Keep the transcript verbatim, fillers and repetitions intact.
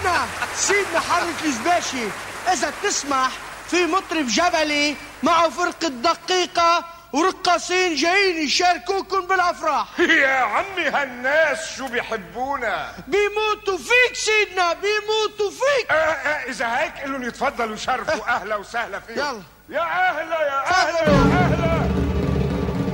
سيدنا سيدنا حضرة الزباشي، إذا تسمح في مطرب جبلي معه فرقة دقيقة ورقاصين جايين يشاركوكم بالافراح. يا عمي هالناس شو بيحبونا، بيموتوا فيك سيدنا، بيموتوا فيك. آه آه اذا هيك قلن يتفضلوا يشرفوا. اهلا وسهلا فيك. يلا يا اهلا يا اهلا يا اهلا.